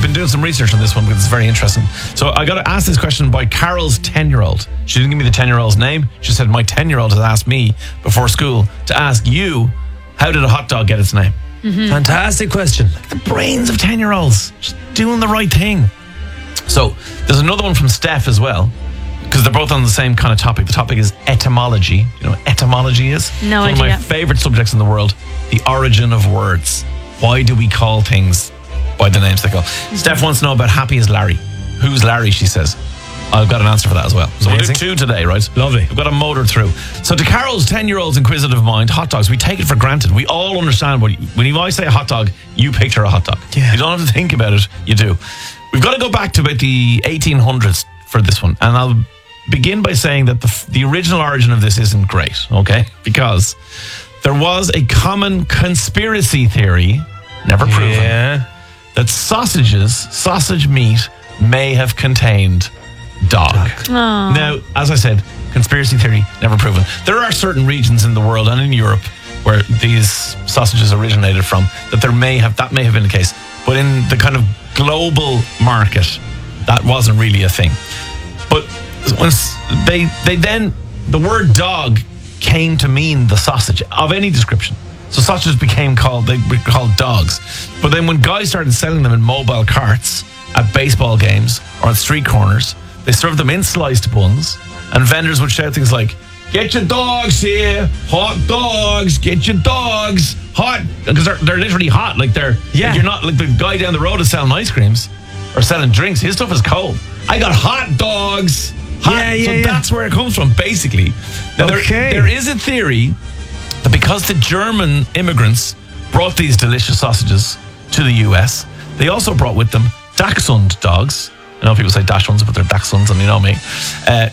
been doing some research on this one because it's very interesting. So I got to ask this question by Carol's 10-year-old. She didn't give me the 10-year-old's name. She said, my 10-year-old has asked me before school to ask you, how did a hot dog get its name? Mm-hmm. Fantastic question. The brains of 10-year-olds, just doing the right thing. So there's another one from Steph as well, because they're both on the same kind of topic. The topic is etymology. You know what etymology is? No It's one idea. of my favorite subjects in the world, the origin of words. Why do we call things by the names they call? Steph wants to know about Happy as Larry. Who's Larry, she says. I've got an answer for that as well. So we'll do Amazing. 2 today, right? Lovely. We've got to motor through. So to Carol's 10-year-old's inquisitive mind, hot dogs, we take it for granted. We all understand when I say a hot dog, you picture a hot dog. Yeah. You don't have to think about it, you do. We've got to go back to about the 1800s for this one. And I'll begin by saying that the original origin of this isn't great, okay? Because there was a common conspiracy theory, never proven, Yeah. that sausage meat may have contained dog. Now, as I said, conspiracy theory, never proven. There are certain regions in the world and in Europe where these sausages originated from that may have been the case. But in the kind of global market, that wasn't really a thing. But once the word dog came to mean the sausage of any description. So sausages became called dogs. But then when guys started selling them in mobile carts at baseball games or at street corners, they served them in sliced buns, and vendors would shout things like, "Get your dogs here, hot dogs, get your dogs, hot," because they're literally hot. Like you're not like the guy down the road is selling ice creams or selling drinks. His stuff is cold. I got hot dogs. Hot. So that's where it comes from, basically. Now, there is a theory that because the German immigrants brought these delicious sausages to the US, they also brought with them Dachshund dogs. I know people say Dachshunds, but they're Dachshunds, and you know me.